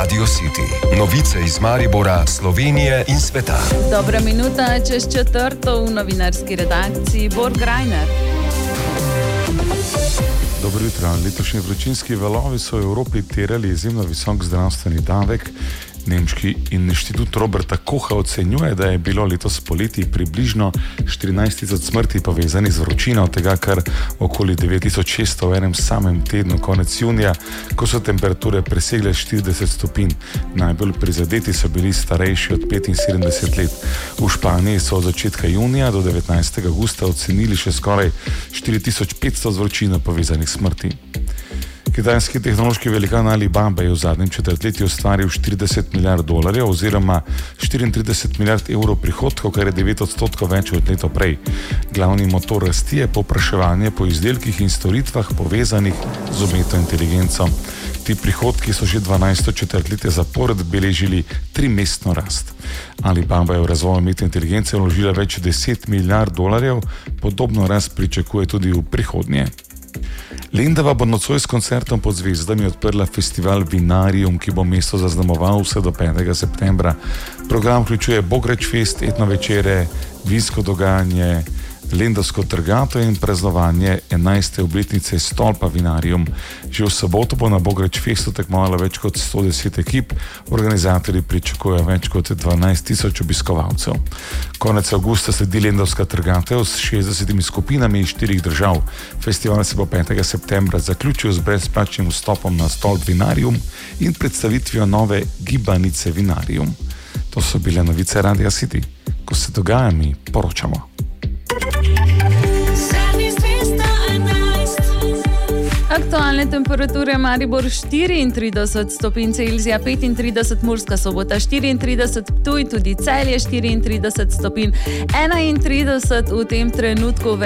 Radio City. Novice iz Maribora, Slovenije in sveta. Dobra minuta čez četrto v novinarski redakciji Borg Reiner. Dobro jutro. Letošnji vročinski valovi so v Evropi terjali izjemno visok zdravstveni davek. Nemški inštitut Roberta Koha ocenjuje, da je bilo letos poleti približno 14.000 smrti povezanih z vročino, od tega kar okoli 9.600 v enem samem tednu konec junija, ko so temperature presegle 40 stopinj. Najbolj prizadeti so bili starejši od 75 let. V Španiji so od začetka junija do 19. avgusta ocenili še skoraj 4.500 z vročino povezanih smrti. Kitajski tehnološki velikan Alibaba je v zadnjem četrtletju ustvaril $40 milijard oziroma 34 milijard evrov prihodkov, kar je 9% več od leto prej. Glavni motor rasti je povpraševanje po izdelkih in storitvah povezanih z umetno inteligenco. Ti prihodki so že 12. četrtletje zapored beležili 3-mestno rast. Alibaba je v razvoj umetne inteligence vložila več $10 milijard, podobno rast pričakuje tudi v prihodnje. Lendava bo nocoj s koncertom pod zvezdami odprla festival Vinarium, ki bo mesto zaznamoval vse do 5. septembra. Program vključuje Bograč Fest, etno večere, vinsko dogajanje, lendavsko trgato in praznovanje 11. obletnice stolpa Vinarium. Že v soboto bo na Bograč Festu tekmovalo več kot 110 ekip, organizatorji pričakujejo več kot 12.000 obiskovalcev. Konec avgusta sledi lendavska trgatev s 60 skupinami iz 4 držav. Festival se bo 5. septembra zaključil z brezplačnim vstopom na stolp Vinarium in predstavitvijo nove gibanice Vinarium. To so bile novice Radio City. Ko se dogaja, mi poročamo. Aktualne temperature: Maribor 34 stopinj Celzija, 35 Murska Sobota, 34 Ptuj, tudi Celje 34 stopinj, 31 v tem trenutku